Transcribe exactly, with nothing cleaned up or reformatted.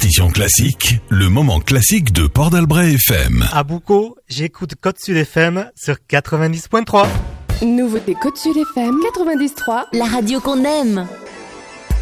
Partition classique, le moment classique de Port d'Albret F M. À Boucau, j'écoute Côte Sud F M sur quatre-vingt-dix point trois. Nouveauté Côte Sud F M quatre-vingt-dix point trois, la radio qu'on aime.